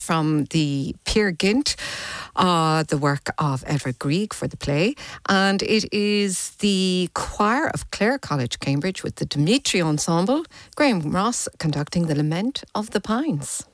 from the Peer Gynt, the work of Edvard Grieg for the play. And it is the choir of Clare College, Cambridge, with the Dimitri Ensemble, Graham Ross conducting the Lament of the Pines.